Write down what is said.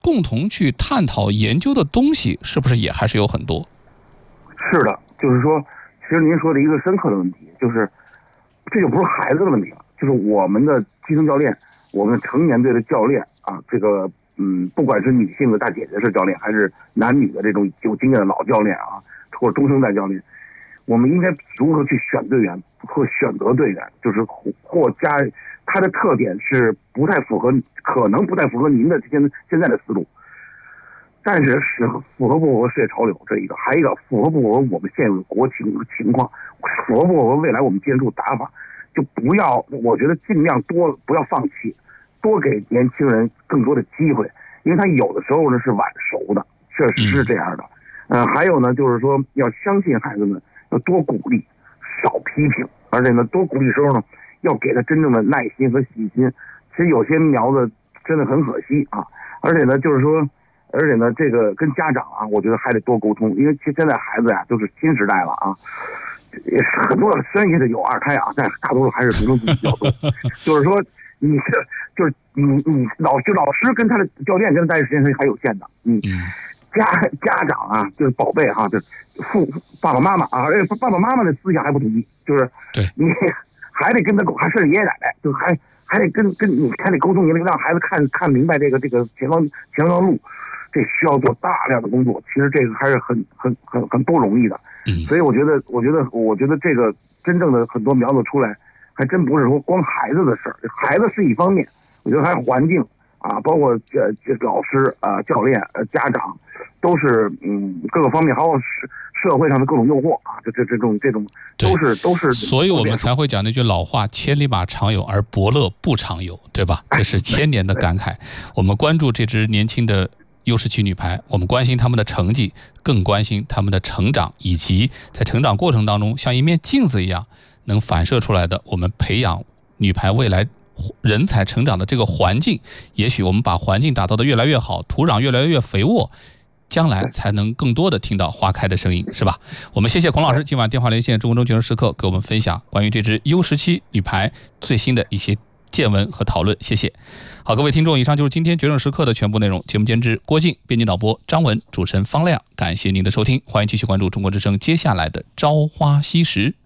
共同去探讨研究的东西是不是也还是有很多？ 是的，就是说，其实您说的一个深刻的问题，就是这就不是孩子的问题了，就是我们的基层教练，我们成年队的教练啊，这个不管是女性的大姐姐式教练，还是男女的这种有经验的老教练啊，或者中生代教练，我们应该如何去选队员或选择队员，就是或加它的特点是可能不太符合您的现在的思路。但是符合不符合世界潮流这一个，还有一个符合不符合我们现有的国情况，符合不符合未来我们接触打法，就不要，我觉得尽量不要放弃，多给年轻人更多的机会，因为他有的时候呢是晚熟的，确实是这样的。还有呢就是说要相信孩子们，要多鼓励，少批评，而且呢多鼓励的时候呢要给他真正的耐心和细心。其实有些苗子真的很可惜啊，而且呢这个跟家长啊，我觉得还得多沟通，因为现在孩子呀都是新时代了啊，很多虽然也得有二胎啊，但大多数还是独生子女比较多。就是说你老师跟他的教练跟他待的时间是还有限的，家长啊就是宝贝哈，就是爸爸妈妈啊，爸爸妈妈的思想还不统一，就是你还得跟他还是爷爷奶奶，就还得跟你还得沟通，你让孩子看明白这个前方路。这需要做大量的工作，其实这个还是很不容易的。所以我觉得这个真正的很多苗子出来，还真不是说光孩子的事儿，孩子是一方面，我觉得还环境啊，包括这老师啊、教练、家长，都是各个方面，还有社会上的各种诱惑啊，这种都是。 所以我们才会讲那句老话：千里马常有，而伯乐不常有，对吧？这是千年的感慨。我们关注这支年轻的U17女排，我们关心他们的成绩，更关心他们的成长，以及在成长过程当中像一面镜子一样能反射出来的我们培养女排未来人才成长的这个环境。也许我们把环境打造得越来越好，土壤越来越肥沃，将来才能更多的听到花开的声音，是吧？我们谢谢孔老师今晚电话连线中国中全时刻给我们分享关于这支U17女排最新的一些见闻和讨论，谢谢。好，各位听众，以上就是今天决胜时刻的全部内容。节目监制郭靖，编辑导播张文，主持人方亮，感谢您的收听，欢迎继续关注中国之声接下来的朝花夕拾。